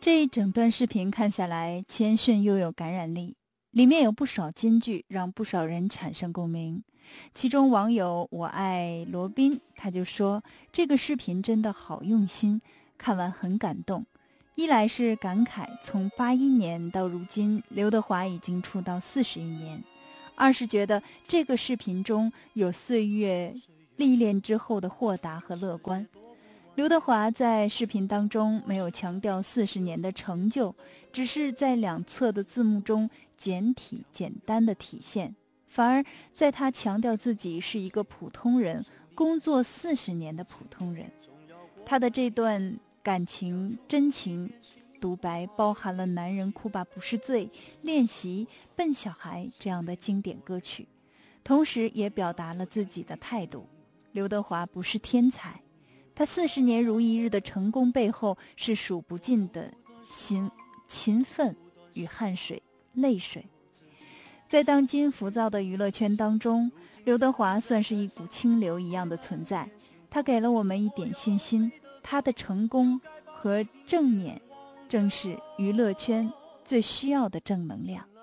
这一整段视频看下来，谦逊又有感染力，里面有不少金句，让不少人产生共鸣。其中网友我爱罗宾，他就说这个视频真的好用心，看完很感动。一来是感慨从81年到如今，刘德华已经出道41年；二是觉得这个视频中有岁月历练之后的豁达和乐观。刘德华在视频当中没有强调40年的成就，只是在两侧的字幕中简体简单的体现，反而在他强调自己是一个普通人，工作40年的普通人。他的这段感情真情独白包含了男人哭吧不是罪、练习、笨小孩这样的经典歌曲，同时也表达了自己的态度。刘德华不是天才，他40年如一日的成功背后是数不尽的勤奋与汗水、泪水。在当今浮躁的娱乐圈当中，刘德华算是一股清流一样的存在，他给了我们一点信心，他的成功和正面正是娱乐圈最需要的正能量。